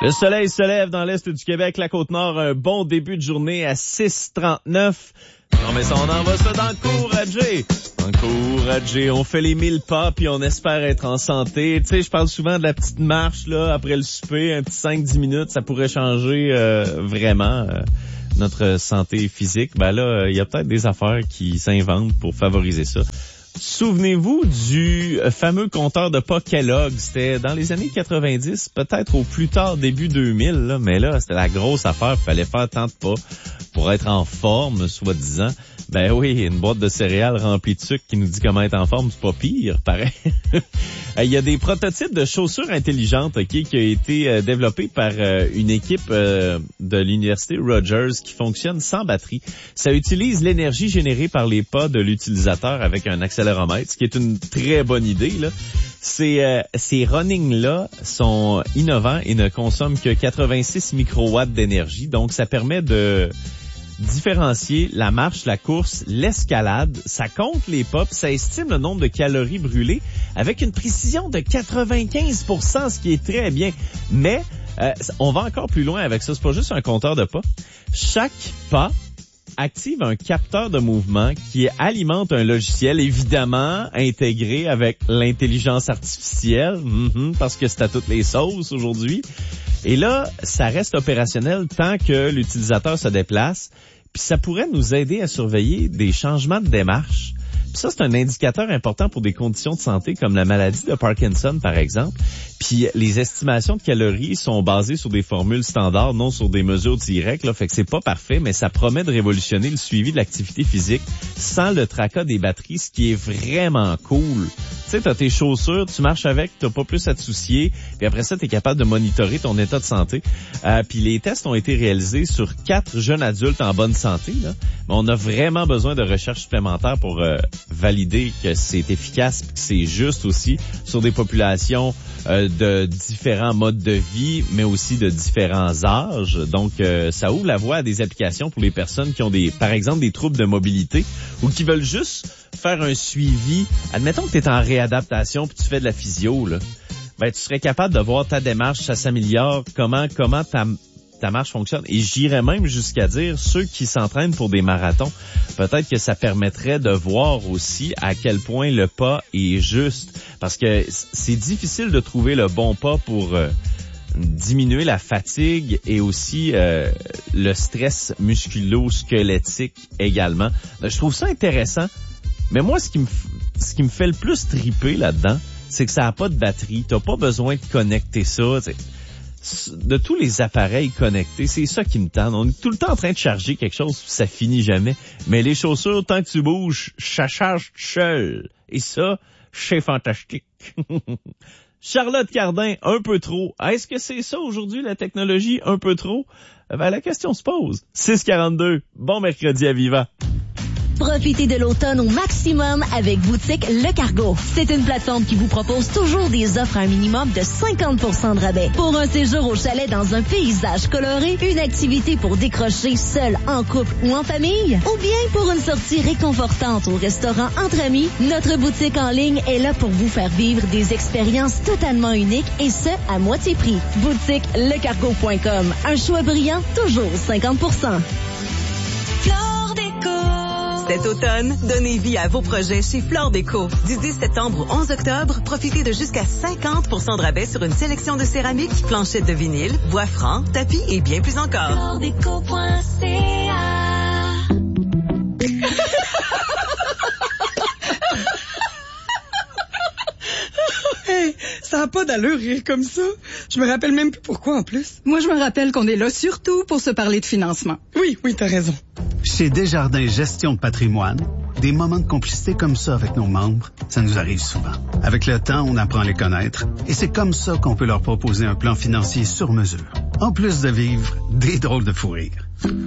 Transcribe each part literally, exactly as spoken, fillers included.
Le soleil se lève dans l'est du Québec, la Côte-Nord, un bon début de journée à six trente-neuf. Non mais ça, on en va se d'encourager. Encourager, on fait les mille pas puis on espère être en santé. Tu sais, je parle souvent de la petite marche là après le souper, un petit cinq dix minutes, ça pourrait changer euh, vraiment euh, notre santé physique. Ben là, il y a peut-être des affaires qui s'inventent pour favoriser ça. Souvenez-vous du fameux compteur de pas Kellogg. C'était dans les années quatre-vingt-dix, peut-être au plus tard début deux mille, là, mais là, c'était la grosse affaire. Il fallait faire tant de pas pour être en forme, soi-disant. Ben oui, une boîte de céréales remplie de sucre qui nous dit comment être en forme, c'est pas pire, pareil. Il y a des prototypes de chaussures intelligentes, ok, qui ont été euh, développés par euh, une équipe euh, de l'université Rogers qui fonctionne sans batterie. Ça utilise l'énergie générée par les pas de l'utilisateur avec un accéléromètre, ce qui est une très bonne idée, là. Ces, euh, ces runnings-là sont innovants et ne consomment que quatre-vingt-six microwatts d'énergie, donc ça permet de différencier la marche, la course, l'escalade. Ça compte les pas, puis ça estime le nombre de calories brûlées avec une précision de quatre-vingt-quinze pour cent, ce qui est très bien. Mais euh, on va encore plus loin avec ça. C'est pas juste un compteur de pas. Chaque pas active un capteur de mouvement qui alimente un logiciel, évidemment intégré avec l'intelligence artificielle, mm-hmm, parce que c'est à toutes les sauces aujourd'hui. Et là, ça reste opérationnel tant que l'utilisateur se déplace, puis ça pourrait nous aider à surveiller des changements de démarche. Puis ça, c'est un indicateur important pour des conditions de santé comme la maladie de Parkinson, par exemple. Puis les estimations de calories sont basées sur des formules standards, non sur des mesures directes. Là, fait que c'est pas parfait, mais ça promet de révolutionner le suivi de l'activité physique sans le tracas des batteries, ce qui est vraiment cool. Tu sais, t'as tes chaussures, tu marches avec, t'as pas plus à te soucier, puis après ça, t'es capable de monitorer ton état de santé. Euh, puis les tests ont été réalisés sur quatre jeunes adultes en bonne santé, là. Mais on a vraiment besoin de recherches supplémentaires pour euh, valider que c'est efficace, puis que c'est juste aussi sur des populations euh, de différents modes de vie, mais aussi de différents âges. Donc, euh, ça ouvre la voie à des applications pour les personnes qui ont des, par exemple, des troubles de mobilité ou qui veulent juste faire un suivi. Admettons que tu es en réadaptation puis tu fais de la physio, là. Ben, tu serais capable de voir ta démarche, ça s'améliore, comment, comment ta, ta marche fonctionne. Et j'irais même jusqu'à dire, ceux qui s'entraînent pour des marathons, peut-être que ça permettrait de voir aussi à quel point le pas est juste. Parce que c'est difficile de trouver le bon pas pour euh, diminuer la fatigue et aussi euh, le stress musculo-squelettique également. Je trouve ça intéressant. Mais moi, ce qui me ce qui me fait le plus triper là-dedans, c'est que ça n'a pas de batterie. T'as pas besoin de connecter ça. T'sais. De tous les appareils connectés, c'est ça qui me tente. On est tout le temps en train de charger quelque chose, ça finit jamais. Mais les chaussures, tant que tu bouges, ça charge tout seul. Et ça, c'est fantastique. Charlotte Cardin, un peu trop. Est-ce que c'est ça aujourd'hui, la technologie, un peu trop? Ben, la question se pose. six quarante-deux. Bon mercredi à Viva. Profitez de l'automne au maximum avec Boutique Le Cargo. C'est une plateforme qui vous propose toujours des offres à un minimum de cinquante pour cent de rabais. Pour un séjour au chalet dans un paysage coloré, une activité pour décrocher seul, en couple ou en famille, ou bien pour une sortie réconfortante au restaurant entre amis, notre boutique en ligne est là pour vous faire vivre des expériences totalement uniques et ce, à moitié prix. boutique le cargo point com. Un choix brillant, toujours cinquante pour cent. Cet automne, donnez vie à vos projets chez Flore Déco. Du dix septembre au onze octobre, profitez de jusqu'à cinquante pour cent de rabais sur une sélection de céramiques, planchettes de vinyle, bois franc, tapis et bien plus encore. flore déco point c a Hey, ça n'a pas d'allure rire comme ça. Je me rappelle même plus pourquoi en plus. Moi, je me rappelle qu'on est là surtout pour se parler de financement. Oui, oui, t'as raison. Chez Desjardins Gestion de patrimoine, des moments de complicité comme ça avec nos membres, ça nous arrive souvent. Avec le temps, on apprend à les connaître et c'est comme ça qu'on peut leur proposer un plan financier sur mesure. En plus de vivre des drôles de fou rire.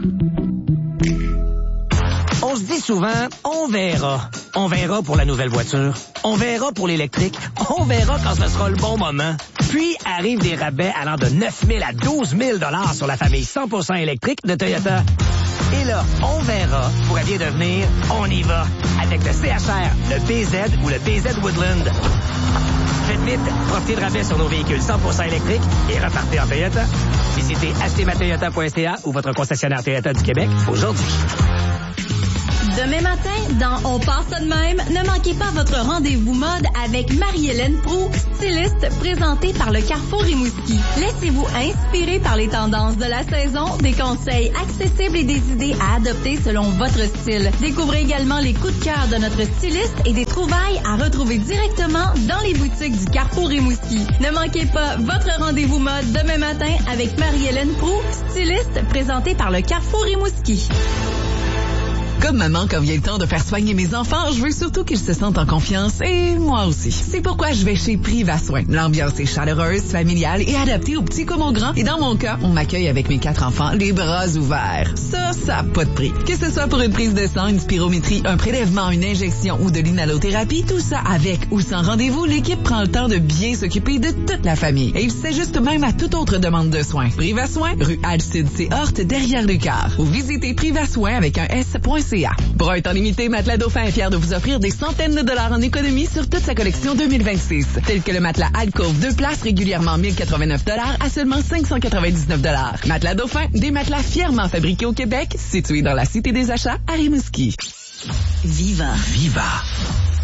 On se dit souvent, on verra. On verra pour la nouvelle voiture. On verra pour l'électrique. On verra quand ce sera le bon moment. Puis arrivent des rabais allant de neuf mille à douze mille dollars sur la famille cent pour cent électrique de Toyota. Et là, on verra pourrait bien devenir on y va avec le C H R, le B Z ou le B Z Woodland. Faites vite, profitez de rabais sur nos véhicules cent pour cent électriques et repartez en Toyota. Visitez acheter ma toyota point c a ou votre concessionnaire Toyota du Québec aujourd'hui. Demain matin, dans On passe ça de même, ne manquez pas votre rendez-vous mode avec Marie-Hélène Proulx, styliste, présentée par le Carrefour Rimouski. Laissez-vous inspirer par les tendances de la saison, des conseils accessibles et des idées à adopter selon votre style. Découvrez également les coups de cœur de notre styliste et des trouvailles à retrouver directement dans les boutiques du Carrefour Rimouski. Ne manquez pas votre rendez-vous mode demain matin avec Marie-Hélène Proulx, styliste, présentée par le Carrefour Rimouski. Comme maman, quand vient le temps de faire soigner mes enfants, je veux surtout qu'ils se sentent en confiance et moi aussi. C'est pourquoi je vais chez Privasoin. L'ambiance est chaleureuse, familiale et adaptée aux petits comme aux grands. Et dans mon cas, on m'accueille avec mes quatre enfants, les bras ouverts. Ça, ça n'a pas de prix. Que ce soit pour une prise de sang, une spirométrie, un prélèvement, une injection ou de l'inhalothérapie, tout ça avec ou sans rendez-vous, l'équipe prend le temps de bien s'occuper de toute la famille. Et il s'ajuste même à toute autre demande de soins. Privasoin, rue Alcide C. Horte, derrière Lucar. Ou visitez Privasoin avec un S.ca. Pour un temps limité, Matelas Dauphin est fier de vous offrir des centaines de dollars en économie sur toute sa collection deux mille vingt-six. Tel que le matelas Alcove deux places régulièrement mille quatre-vingt-neuf dollars à seulement cinq cent quatre-vingt-dix-neuf dollars. Matelas Dauphin, des matelas fièrement fabriqués au Québec, situés dans la Cité des Achats à Rimouski. Viva. Viva.